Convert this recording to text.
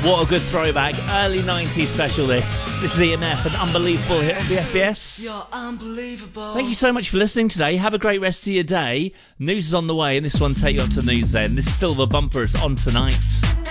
What a good throwback. Early 90s special this. This is EMF, an unbelievable hit on the FBS. You're unbelievable. Thank you so much for listening today. Have a great rest of your day. News is on the way, and this one take you up to news then. This Silver Bumper is on tonight.